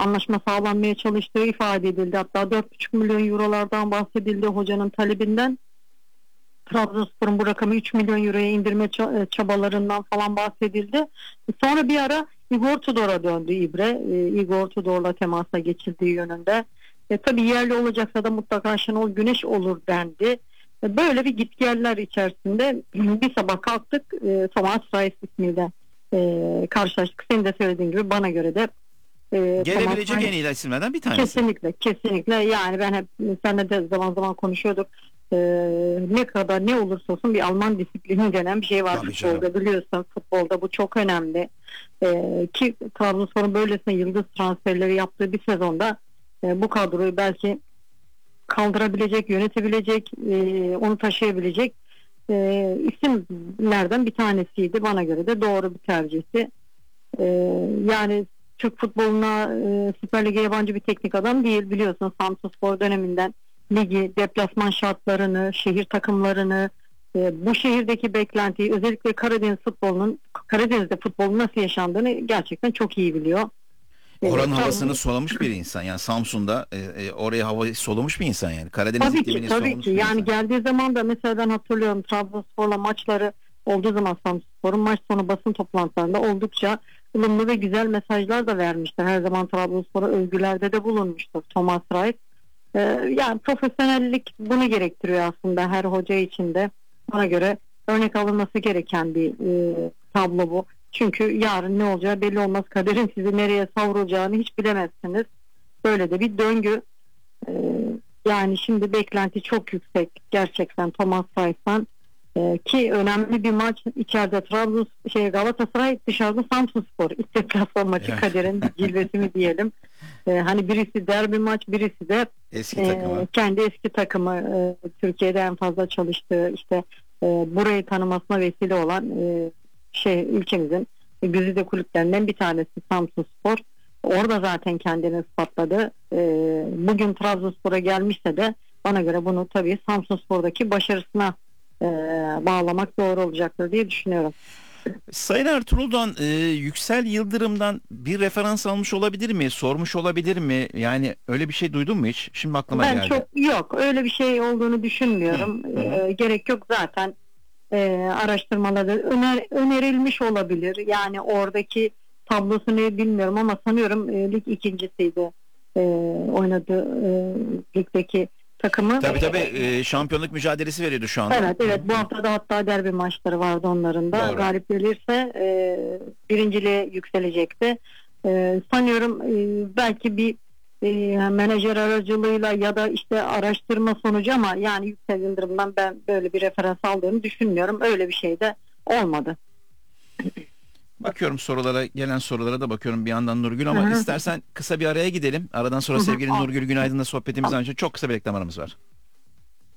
anlaşma sağlanmaya çalıştığı ifade edildi. Hatta 4,5 milyon eurolardan bahsedildi hocanın talebinden. Trabzonspor'un bu rakamı 3 milyon euroya indirme çabalarından falan bahsedildi. Sonra bir ara Igor Tudor'a döndü İbre. Igor Tudor'la temasa geçildiği yönünde. Tabii yerli olacaksa da mutlaka Şenol Güneş olur dendi. Böyle bir gitgeller içerisinde bir sabah kalktık, Thomas Reis ismiyle karşılaştık. Senin de söylediğin gibi bana göre de Gelebilecek en iyi isimlerden bir tanesi. kesinlikle, kesinlikle. Yani ben hep seninle de zaman zaman konuşuyorduk. Ne kadar ne olursa olsun bir Alman disiplini denen bir şey var Tabii futbolda, canım. biliyorsun, futbolda bu çok önemli. Ki Trabzonspor'un böylesine yıldız transferleri yaptığı bir sezonda bu kadroyu belki kaldırabilecek, yönetebilecek, onu taşıyabilecek isimlerden bir tanesiydi. Bana göre de doğru bir tercihti. Yani Türk futboluna, Süper Lig'e yabancı bir teknik adam değil, biliyorsun. Samsunspor döneminden ligi, deplasman şartlarını, şehir takımlarını, bu şehirdeki beklentiyi, özellikle Karadeniz'de futbolun nasıl yaşandığını gerçekten çok iyi biliyor. Oranın Tabii, havasını solamış bir insan. Yani Samsun'da oraya havayı solamış bir insan yani. Karadeniz tabii iklimini ki, tabii solamış ki. bir Yani insan. geldiği zaman da mesela ben hatırlıyorum, Trabzonspor'la maçları olduğu zaman Samsunspor'un maç sonu basın toplantılarında oldukça ılımlı ve güzel mesajlar da vermişler. Her zaman Trabzonspor'a övgülerde de bulunmuştur Thomas Reis. Yani profesyonellik bunu gerektiriyor aslında her hoca için de. Bana göre örnek alınması gereken bir tablo bu. Çünkü yarın ne olacağı belli olmaz. Kaderin sizi nereye savrulacağını hiç bilemezsiniz. Böyle de bir döngü. Ee, Yani şimdi beklenti çok yüksek gerçekten Thomas Reis'ten. Ki önemli bir maç, içeride Galatasaray, dışarıda Samsunspor. İlk deplasman maçı, Evet. kaderin bir cilvesi mi diyelim. Hani birisi derbi maç, birisi de Eski takımı. kendi eski takımı, Türkiye'de en fazla çalıştığı, işte burayı tanımasına vesile olan ülkemizin güzide kulüplerinden bir tanesi Samsunspor. Orada zaten kendini ispatladı. Bugün Trabzonspor'a gelmişse de bana göre bunu tabii Samsunspor'daki başarısına bağlamak doğru olacaktır diye düşünüyorum. Sayın Ertuğrul'dan Yüksel Yıldırım'dan bir referans almış olabilir mi? Sormuş olabilir mi? Yani öyle bir şey duydun mu hiç? Şimdi aklıma Ben geldi. çok yok, öyle bir şey olduğunu düşünmüyorum. Hı hı. Gerek yok zaten. Araştırmalarda önerilmiş olabilir. Yani oradaki tablosunu bilmiyorum ama sanıyorum lig ikincisiydi oynadığı ligdeki takımı. Tabii şampiyonluk mücadelesi veriyordu şu anda. Evet, evet, bu hafta da hatta derbi maçları vardı onların da. Doğru. Galip gelirse birinciliğe yükselecekti. Sanıyorum belki bir menajer aracılığıyla ya da işte araştırma sonucu, ama yani Yüksel Yıldırım'dan ben böyle bir referans aldığını düşünmüyorum. Öyle bir şey de olmadı. Bakıyorum gelen sorulara da bakıyorum bir yandan Nurgül, ama Hı hı. istersen kısa bir araya gidelim. Aradan sonra Hı hı. sevgili Nurgül Günaydın'la sohbetimiz Tamam. önce çok kısa bir reklam aramız var.